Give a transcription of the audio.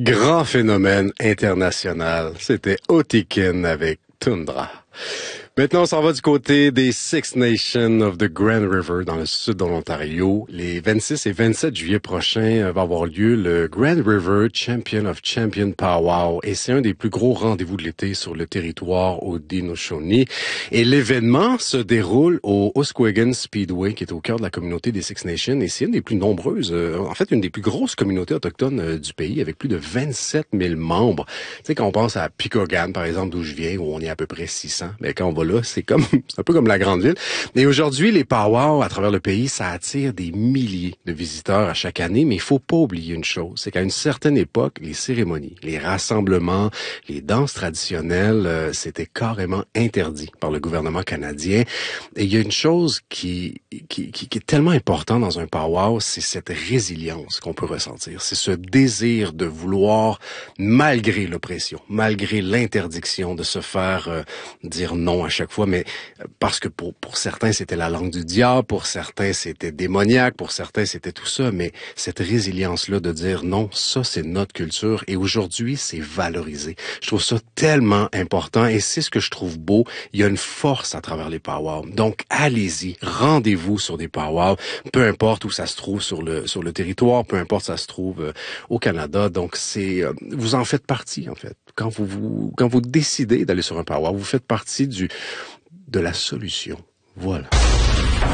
Grand phénomène international. C'était Otikin avec Tundra. Maintenant, on s'en va du côté des Six Nations of the Grand River dans le sud de l'Ontario. Les 26 et 27 juillet prochains va avoir lieu le Grand River Champion of Champion Powwow et c'est un des plus gros rendez-vous de l'été sur le territoire Haudenosaunee. Et l'événement se déroule au Oswego Speedway qui est au cœur de la communauté des Six Nations et c'est une des plus nombreuses, en fait une des plus grosses communautés autochtones du pays avec plus de 27 000 membres. Tu sais, quand on pense à Picogan, par exemple, d'où je viens, où on est à peu près 600, mais quand on va là, c'est un peu comme la grande ville. Et aujourd'hui, les powwows à travers le pays, ça attire des milliers de visiteurs à chaque année, mais il faut pas oublier une chose, c'est qu'à une certaine époque, les cérémonies, les rassemblements, les danses traditionnelles, c'était carrément interdit par le gouvernement canadien. Et il y a une chose qui est tellement importante dans un powwow, c'est cette résilience qu'on peut ressentir. C'est ce désir de vouloir, malgré l'oppression, malgré l'interdiction, de se faire dire non à chaque fois, mais parce que pour certains, c'était la langue du diable, pour certains, c'était démoniaque, pour certains, c'était tout ça, mais cette résilience-là de dire non, ça, c'est notre culture, et aujourd'hui, c'est valorisé. Je trouve ça tellement important, et c'est ce que je trouve beau. Il y a une force à travers les powwows. Donc, allez-y, rendez-vous sur des powwows, peu importe où ça se trouve sur le territoire, peu importe ça se trouve au Canada. Donc, vous en faites partie, en fait. Quand vous décidez d'aller sur un powwow, vous faites partie de la solution. Voilà.